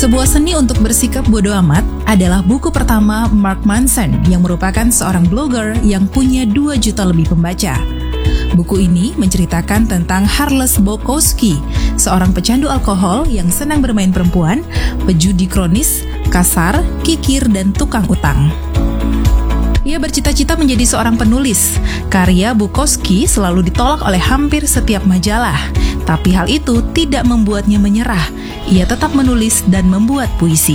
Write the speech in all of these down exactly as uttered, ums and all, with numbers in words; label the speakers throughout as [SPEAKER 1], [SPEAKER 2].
[SPEAKER 1] Sebuah Seni untuk Bersikap Bodo Amat adalah buku pertama Mark Manson yang merupakan seorang blogger yang punya dua juta lebih pembaca. Buku ini menceritakan tentang Charles Bukowski, seorang pecandu alkohol yang senang bermain perempuan, pejudi kronis, kasar, kikir, dan tukang utang. Ia bercita-cita menjadi seorang penulis. Karya Bukowski selalu ditolak oleh hampir setiap majalah, tapi hal itu tidak membuatnya menyerah. Ia tetap menulis dan membuat puisi.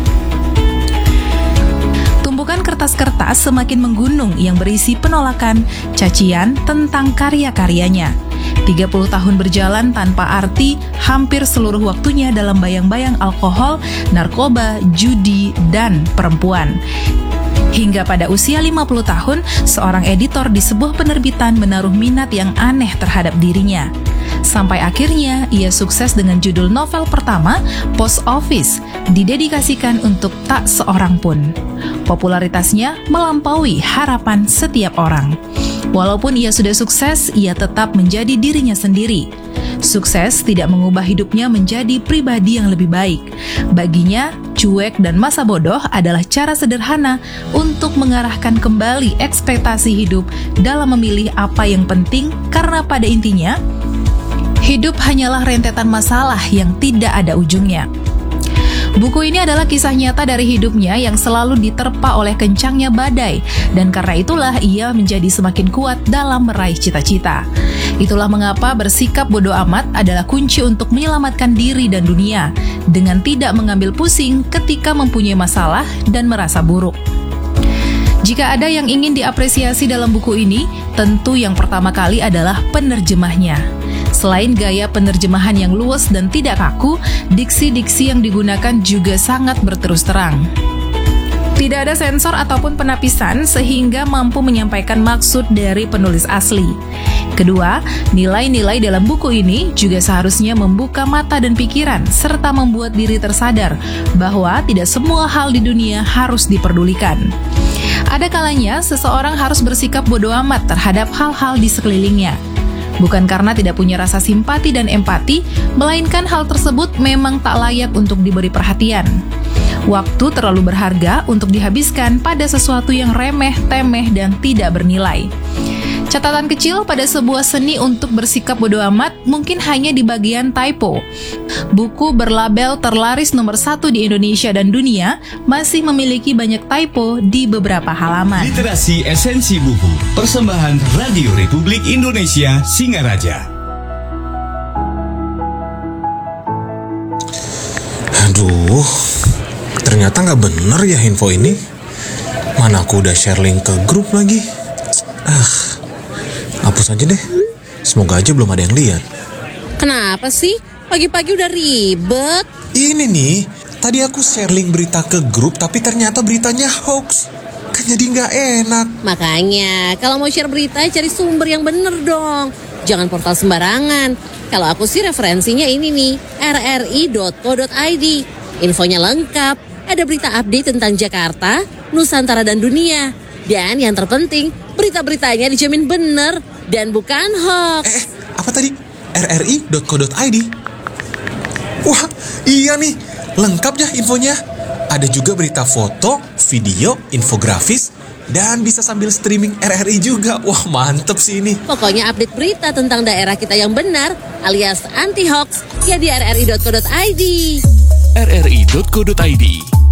[SPEAKER 1] Tumpukan kertas-kertas semakin menggunung yang berisi penolakan, cacian tentang karya-karyanya. tiga puluh tahun berjalan tanpa arti, hampir seluruh waktunya dalam bayang-bayang alkohol, narkoba, judi, dan perempuan. Hingga pada usia lima puluh tahun, seorang editor di sebuah penerbitan menaruh minat yang aneh terhadap dirinya. Sampai akhirnya ia sukses dengan judul novel pertama, Post Office, didedikasikan untuk tak seorang pun. Popularitasnya melampaui harapan setiap orang. Walaupun ia sudah sukses, ia tetap menjadi dirinya sendiri. Sukses tidak mengubah hidupnya menjadi pribadi yang lebih baik. Baginya, cuek dan masa bodoh adalah cara sederhana untuk mengarahkan kembali ekspektasi hidup dalam memilih apa yang penting, karena pada intinya, hidup hanyalah rentetan masalah yang tidak ada ujungnya. Buku ini adalah kisah nyata dari hidupnya yang selalu diterpa oleh kencangnya badai, dan karena itulah ia menjadi semakin kuat dalam meraih cita-cita. Itulah mengapa bersikap bodo amat adalah kunci untuk menyelamatkan diri dan dunia, dengan tidak mengambil pusing ketika mempunyai masalah dan merasa buruk. Jika ada yang ingin diapresiasi dalam buku ini, tentu yang pertama kali adalah penerjemahnya. Selain gaya penerjemahan yang luwes dan tidak kaku, diksi-diksi yang digunakan juga sangat berterus terang. Tidak ada sensor ataupun penapisan sehingga mampu menyampaikan maksud dari penulis asli. Kedua, nilai-nilai dalam buku ini juga seharusnya membuka mata dan pikiran serta membuat diri tersadar bahwa tidak semua hal di dunia harus diperdulikan. Ada kalanya seseorang harus bersikap bodo amat terhadap hal-hal di sekelilingnya. Bukan karena tidak punya rasa simpati dan empati, melainkan hal tersebut memang tak layak untuk diberi perhatian. Waktu terlalu berharga untuk dihabiskan pada sesuatu yang remeh, temeh, dan tidak bernilai. Catatan kecil pada sebuah seni untuk bersikap bodo amat mungkin hanya di bagian typo. Buku berlabel terlaris nomor satu di Indonesia dan dunia masih memiliki banyak typo di beberapa halaman.
[SPEAKER 2] Literasi Esensi Buku, persembahan Radio Republik Indonesia Singaraja.
[SPEAKER 3] Aduh, ternyata nggak bener ya info ini. Mana aku udah share link ke grup lagi. Ah, hapus aja deh. Semoga aja belum ada yang lihat.
[SPEAKER 4] Kenapa sih? Pagi-pagi udah ribet.
[SPEAKER 3] Ini nih, tadi aku share link berita ke grup, tapi ternyata beritanya hoax. Kan jadi nggak enak.
[SPEAKER 4] Makanya, kalau mau share berita, cari sumber yang bener dong. Jangan portal sembarangan. Kalau aku sih referensinya ini nih, r r i dot co dot i d. Infonya lengkap. Ada berita update tentang Jakarta, Nusantara, dan dunia. Dan yang terpenting, berita-beritanya dijamin bener dan bukan hoax.
[SPEAKER 3] Eh, apa tadi? r r i dot co dot i d. Wah, iya nih, lengkap ya infonya. Ada juga berita foto, video, infografis, dan bisa sambil streaming R R I juga. Wah, mantep sih ini.
[SPEAKER 4] Pokoknya update berita tentang daerah kita yang benar, alias anti-hoax, ya di r r i dot co dot i d.
[SPEAKER 2] r r i dot co dot i d